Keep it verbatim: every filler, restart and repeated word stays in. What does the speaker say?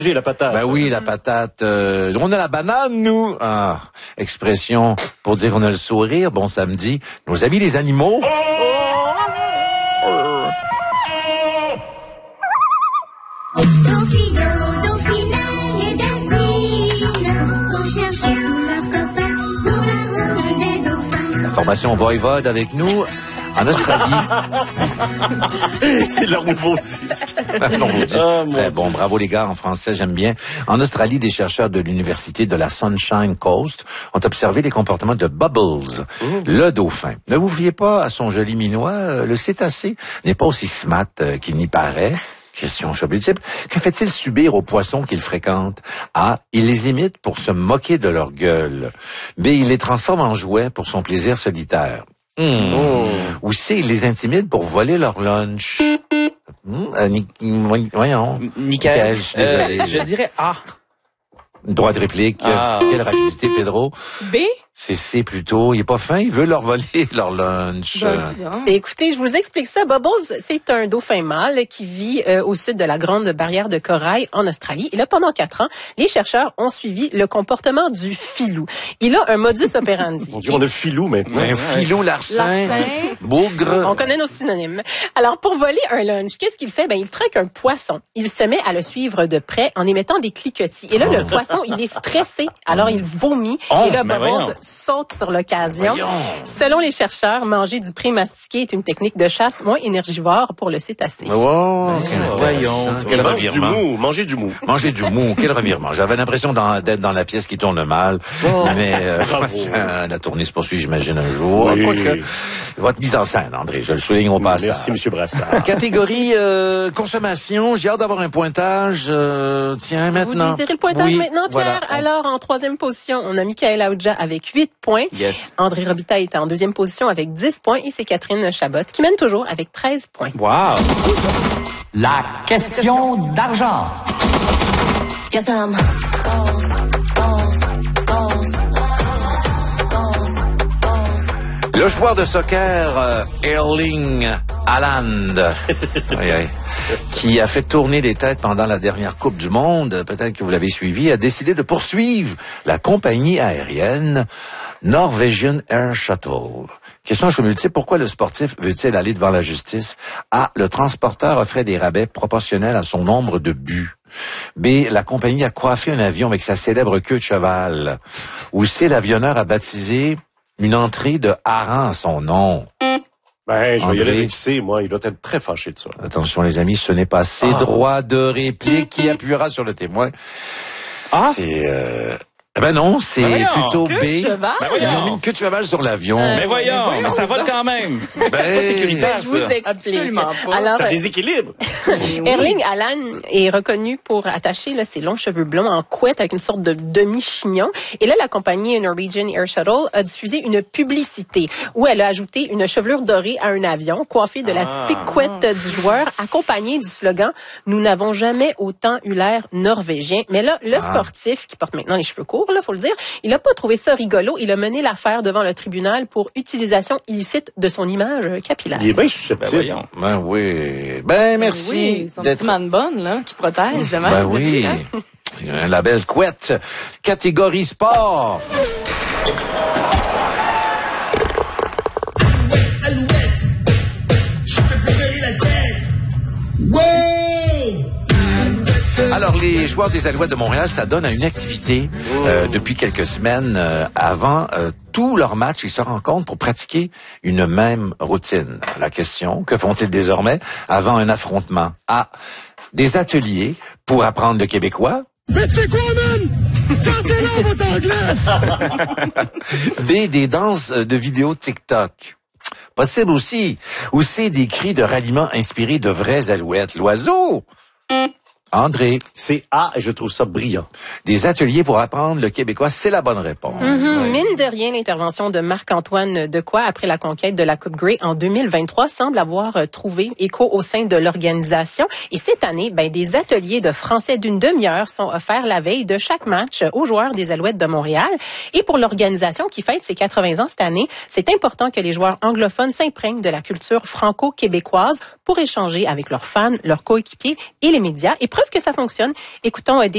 J'ai la patate. Ben oui, la patate. Euh, on a la banane, nous. Ah, expression pour dire qu'on a le sourire. Bon samedi. Nos amis les animaux. La formation Voivode avec nous. En Australie. C'est leur nouveau disque. nouveau disque. Oh, Très bon, bravo les gars, en français, j'aime bien. En Australie, des chercheurs de l'université de la Sunshine Coast ont observé les comportements de Bubbles, mmh. le dauphin. Ne vous fiez pas à son joli minois, le cétacé n'est pas aussi smart qu'il n'y paraît. Question multiple. Que fait-il subir aux poissons qu'il fréquente? A. Il les imite pour se moquer de leur gueule. B. Il les transforme en jouets pour son plaisir solitaire. Mmh. Oh. Ou C. Il les intimide pour voler leur lunch. Mmh. Euh, ni, voyons. Nickel. Je suis désolé. Euh, je dirais A. Droit de réplique. Ah. Quelle rapidité, Pedro. B. C'est C plutôt. Il est pas fin, il veut leur voler leur lunch. Ben, écoutez, je vous explique ça. Bubbles, c'est un dauphin mâle qui vit euh, au sud de la grande barrière de corail en Australie. Et là, pendant quatre ans, les chercheurs ont suivi le comportement du filou. Il a un modus operandi. On dit on a filou maintenant. Un filou, larcin, larcin, bougre. On connaît nos synonymes. Alors, pour voler un lunch, qu'est-ce qu'il fait? Ben, il traque un poisson. Il se met à le suivre de près en émettant des cliquetis. Et là, le poisson, il est stressé. Alors, il vomit. Oh, et là, ben Bubbles voyons. saute sur l'occasion. Selon les chercheurs, manger du pré mastiqué est une technique de chasse moins énergivore pour le cétacé. Wow, ben, voyons. Quel mange du mou, manger du mou. Manger du mou, quel revirement. J'avais l'impression d'être dans la pièce qui tourne mal. Oh, mais euh, la tournée se poursuit, j'imagine, un jour. Oui. Quoique, votre mise en scène, André, je le souligne au passage. Merci, Monsieur Brassard. Catégorie euh, consommation, j'ai hâte d'avoir un pointage. Euh, tiens, maintenant. Vous désirez le pointage oui, maintenant, Pierre? Voilà. Alors, en troisième position, on a Michael Aoudja avec huit points. Yes. André Robitaille est en deuxième position avec dix points et c'est Catherine Chabot qui mène toujours avec treize points. Wow. La question d'argent. Yes, um, goals, goals, goals, goals, goals. Le joueur de soccer euh, Erling Haaland, oui, oui, qui a fait tourner des têtes pendant la dernière Coupe du Monde, peut-être que vous l'avez suivi, a décidé de poursuivre la compagnie aérienne Norwegian Air Shuttle. Question à choix multiple, pourquoi le sportif veut-il aller devant la justice? A. Le transporteur offrait des rabais proportionnels à son nombre de buts. B. La compagnie a coiffé un avion avec sa célèbre queue de cheval. Ou C. L'avionneur a baptisé une entrée de hareng à son nom. Ben, je vais André. y aller avec C, moi. Il doit être très fâché de ça. Attention, les amis, ce n'est pas C. Ah. Droit de réplique qui appuiera sur le témoin. Ah. C'est... Euh... Eh ben non, c'est ben plutôt queue B. De cheval. Ben Ils ont mis une queue de cheval sur l'avion. Euh, mais voyons, mais, mais ça vole quand même. Ben, c'est pas sécuritaire, je vous ça. explique. Absolument pas. Alors, ça déséquilibre. Erling Haaland est reconnu pour attacher là, ses longs cheveux blonds en couette avec une sorte de demi-chignon. Et là, la compagnie Norwegian Air Shuttle a diffusé une publicité où elle a ajouté une chevelure dorée à un avion, coiffée de la ah. typique couette du joueur, accompagnée du slogan « Nous n'avons jamais autant eu l'air norvégien ». Mais là, le ah. sportif, qui porte maintenant les cheveux courts, là, faut le dire, il a pas trouvé ça rigolo. Il a mené l'affaire devant le tribunal pour utilisation illicite de son image capillaire. Il est bien susceptible. Ben, ben oui. Ben merci. Oui, son petit man bonne, là, qui protège de même. Ben oui. C'est un label couette. Catégorie sport. Alouette, je peux plus payer la tête. Wow! Alors, les joueurs des Alouettes de Montréal, ça donne à une activité euh, depuis quelques semaines euh, avant euh, tous leurs matchs. Ils se rencontrent pour pratiquer une même routine. La question, que font-ils désormais avant un affrontement? A. Des ateliers pour apprendre le québécois. Mais tu sais quoi, man? Tentez-là, votre anglais! B. Des danses de vidéos TikTok. Possible aussi. Ou C. Des cris de ralliement inspirés de vraies alouettes. L'oiseau. André. C'est A et je trouve ça brillant. Des ateliers pour apprendre le québécois, c'est la bonne réponse. Mm-hmm. Oui. Mine de rien, l'intervention de Marc-Antoine Decoy après la conquête de la Coupe Grey en deux mille vingt-trois semble avoir trouvé écho au sein de l'organisation. Et cette année, ben, des ateliers de français d'une demi-heure sont offerts la veille de chaque match aux joueurs des Alouettes de Montréal. Et pour l'organisation qui fête ses quatre-vingts ans cette année, c'est important que les joueurs anglophones s'imprègnent de la culture franco-québécoise pour échanger avec leurs fans, leurs coéquipiers et les médias. Et preuve que ça fonctionne, écoutons des